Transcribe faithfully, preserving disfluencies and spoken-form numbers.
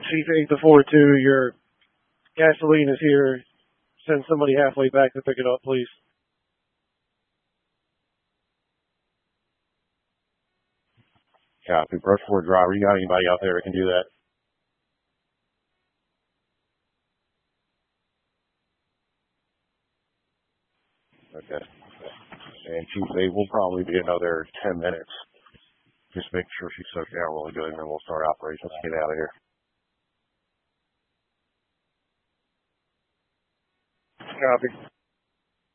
Chief eight to four two, your gasoline is here. Send somebody halfway back to pick it up, please. Copy. Brush four driver, you got anybody out there that can do that? Okay. And Chief eight will probably be another ten minutes. Just make sure she's soaked down really good, and then we'll start operations to get out of here. Copy.